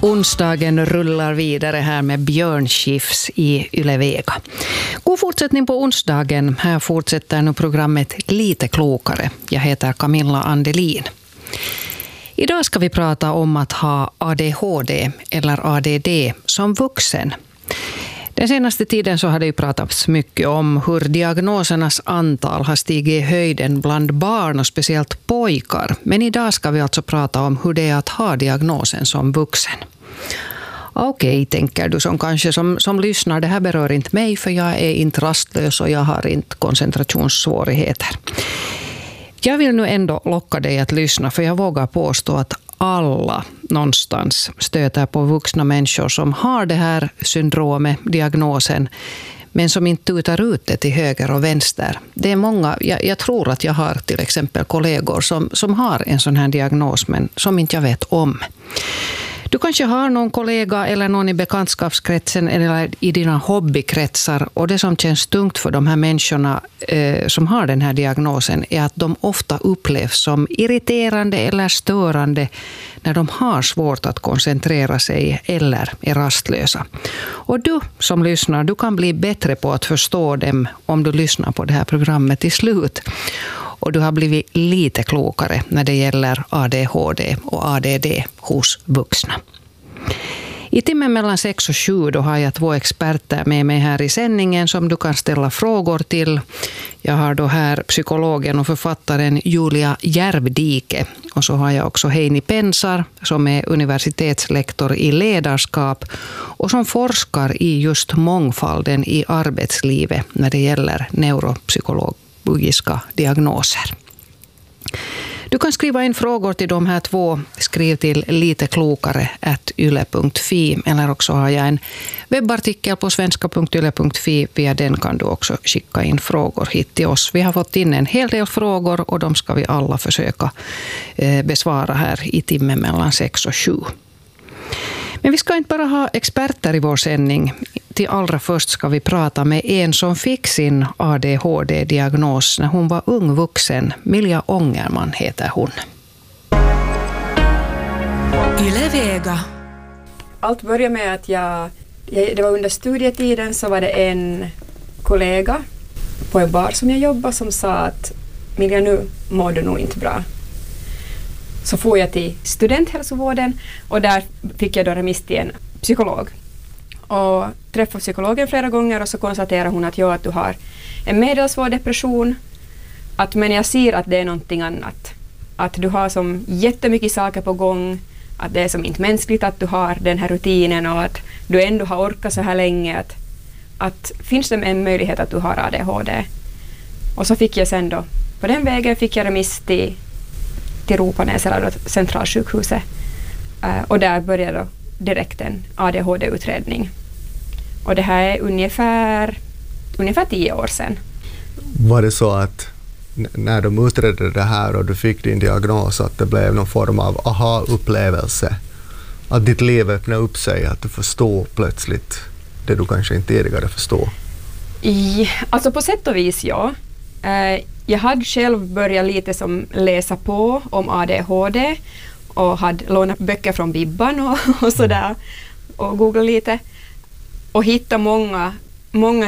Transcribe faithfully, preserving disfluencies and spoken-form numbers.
Onsdagen rullar vidare här med Björn Skifs i Yle Vega. God fortsättning på onsdagen. Här fortsätter nu programmet Lite klokare. Jag heter Camilla Andelin. Idag ska vi prata om att ha A D H D eller A D D som vuxen. Den senaste tiden så har det ju pratats mycket om hur diagnosernas antal har stigit i höjden bland barn och speciellt pojkar. Men idag ska vi alltså prata om hur det är att ha diagnosen som vuxen. Okej, tänker du som kanske som, som lyssnar, det här berör inte mig för jag är inte rastlös och jag har inte koncentrationssvårigheter. Jag vill nu ändå locka dig att lyssna för jag vågar påstå att alla någonstans stöter på vuxna människor som har det här syndromet, diagnosen, men som inte tutar ut det till höger och vänster. Det är många, jag, jag tror att jag har till exempel kollegor som, som har en sån här diagnos men som inte jag vet om. Du kanske har någon kollega eller någon i bekantskapskretsen eller i dina hobbykretsar och det som känns tungt för de här människorna eh, som har den här diagnosen är att de ofta upplevs som irriterande eller störande när de har svårt att koncentrera sig eller är rastlösa. Och du som lyssnar, du kan bli bättre på att förstå dem om du lyssnar på det här programmet till slut. Och du har blivit lite klokare när det gäller A D H D och A D D hos vuxna. I timmen mellan sex och sju då har jag två experter med mig här i sändningen som du kan ställa frågor till. Jag har då här psykologen och författaren Julia Järvdike. Och så har jag också Heini Pensar som är universitetslektor i ledarskap och som forskar i just mångfalden i arbetslivet när det gäller neuropsykologiska diagnoser. Du kan skriva in frågor till de här två. Skriv till liteklokare at yle punkt fi eller också har jag en webbartikel på svenska punkt yle punkt fi. Via den kan du också skicka in frågor hit till oss. Vi har fått in en hel del frågor och de ska vi alla försöka besvara här i timmen mellan sex och sju. Men vi ska inte bara ha experter i vår sändning. Till allra först ska vi prata med en som fick sin A D H D-diagnos när hon var ung vuxen. Milja Ångerman heter hon. Yle Vega. Allt började med att jag, det var under studietiden så var det en kollega på en bar som jag jobbade som sa att Milja, nu mår du nog inte bra. Så får jag till studenthälsovården och där fick jag då remiss till en psykolog. Och träffade psykologen flera gånger och så konstaterade hon att, ja, att du har en medelsvår depression. Att, men jag ser att det är någonting annat. Att du har som jättemycket saker på gång. Att det är som inte mänskligt att du har den här rutinen och att du ändå har orkat så här länge. Att, att finns det en möjlighet att du har A D H D? Och så fick jag sen då, på den vägen fick jag remiss till till Ropanäs eller centralsjukhuset. Uh, och där började då direkt en A D H D-utredning. Och det här är ungefär, ungefär tio år sedan. Var det så att n- när de utredde det här och du fick din diagnos att det blev någon form av aha-upplevelse? Att ditt liv öppnade upp sig, att du förstår plötsligt det du kanske inte tidigare förstår? I, alltså på sätt och vis, ja. Uh, Jag hade själv börjat lite som läsa på om A D H D och hade lånat böcker från Bibban och, och sådär och googlat lite och hittade många, många